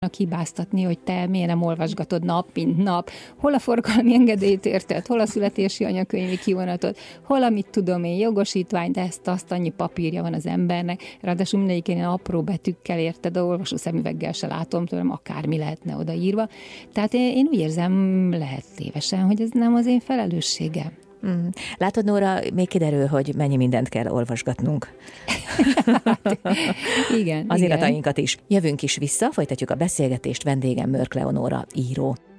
hibáztatni, hogy te miért nem olvasgatod nap, mint nap, hol a forgalmi engedélyt érted, hol a születési anyakönyvi kivonatot, hol a mit tudom én, jogosítvány, de ezt-azt annyi papírja van az embernek, ráadásul mindegyik ilyen apró betűkkel érted, a olvasó szemüveggel se látom tőlem, akármi lehetne odaírva. Tehát én úgy érzem, lehet tévesen, hogy ez nem az én felelősségem. Látod, Nóra, még kiderül, hogy mennyi mindent kell olvasgatnunk. Igen. Az iratainkat is. Jövünk is vissza, folytatjuk a beszélgetést, vendégem Mörk Leonóra író.